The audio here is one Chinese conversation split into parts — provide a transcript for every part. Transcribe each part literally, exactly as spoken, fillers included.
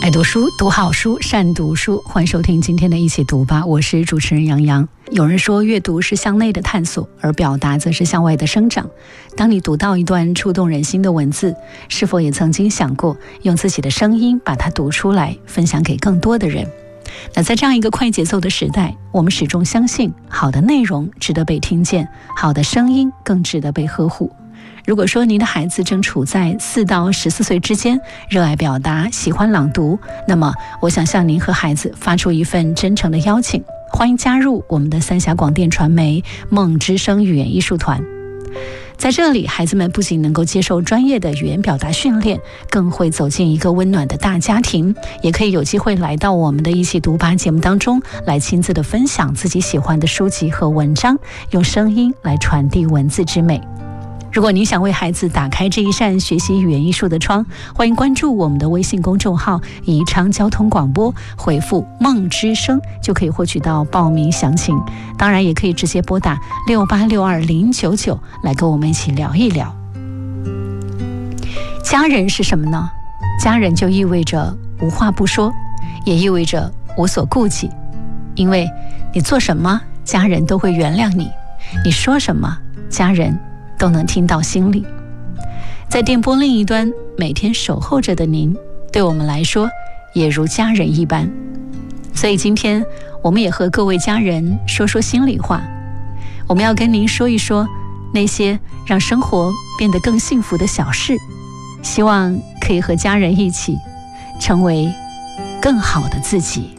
爱读书，读好书，善读书。欢迎收听今天的一起读吧，我是主持人杨洋。有人说，阅读是向内的探索，而表达则是向外的生长。当你读到一段触动人心的文字，是否也曾经想过用自己的声音把它读出来，分享给更多的人？那在这样一个快节奏的时代，我们始终相信好的内容值得被听见，好的声音更值得被呵护。如果说您的孩子正处在四到十四岁之间，热爱表达，喜欢朗读，那么我想向您和孩子发出一份真诚的邀请，欢迎加入我们的三峡广电传媒梦之声语言艺术团。在这里，孩子们不仅能够接受专业的语言表达训练，更会走进一个温暖的大家庭，也可以有机会来到我们的一起读吧节目当中，来亲自的分享自己喜欢的书籍和文章，用声音来传递文字之美。如果您想为孩子打开这一扇学习语言艺术的窗，欢迎关注我们的微信公众号宜昌交通广播，回复梦之声就可以获取到报名详情。当然也可以直接拨打六八六二零九九来跟我们一起聊一聊。家人是什么呢？家人就意味着无话不说，也意味着无所顾忌。因为你做什么，家人都会原谅你；你说什么，家人都能听到心里。在电波另一端，每天守候着的您，对我们来说也如家人一般。所以今天我们也和各位家人说说心里话，我们要跟您说一说那些让生活变得更幸福的小事，希望可以和家人一起成为更好的自己。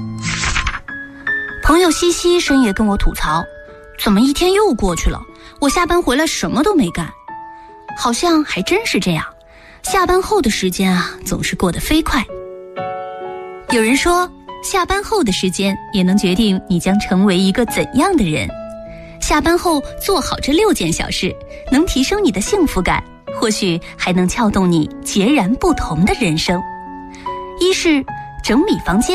朋友西西深夜跟我吐槽，怎么一天又过去了，我下班回来什么都没干。好像还真是这样，下班后的时间啊，总是过得飞快。有人说，下班后的时间也能决定你将成为一个怎样的人。下班后做好这六件小事，能提升你的幸福感，或许还能撬动你截然不同的人生。一是整理房间。